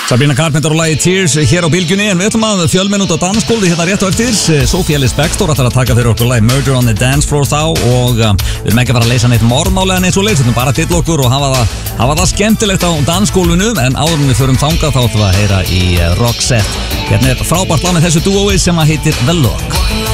Sabrina Carpenter og lagi Tears hér á Bylgjunni. En við ætlum að fjölmenn út á dansgólfi hérna rétt á eftir. Sophie Ellis Bextor ætlar að taka fyrir okkur lagi Murder on the Dance Floor þá. Og við erum ekki að fara að leysa neitt morðmálega neitt svo leys. Við ætlum bara að dilla okkur og hafa það skemmtilegt á dansgólfinu. En áður en við förum þangað þá ætlum við að heyra í Roxette. Hérna er frábært lag með þessu dúói sem að heitir The Look.